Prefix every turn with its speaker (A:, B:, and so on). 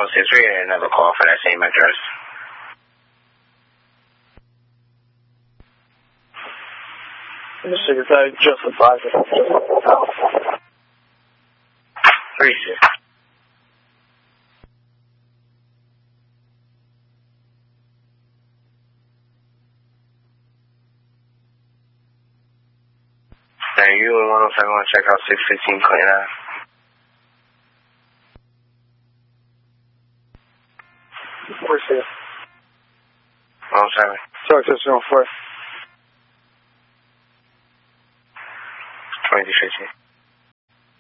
A: 1063 and another call for that same address.
B: The secretary justifies it.
A: 36. And you and 107 want to check out 615 Clinton Ave.
B: Where's it?
A: 107.
B: Sorry, 601 first.